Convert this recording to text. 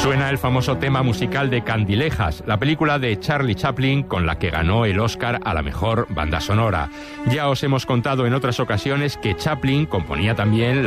Suena el famoso tema musical de Candilejas, la película de Charlie Chaplin con la que ganó el Oscar a la mejor banda sonora. Ya os hemos contado en otras ocasiones que Chaplin componía también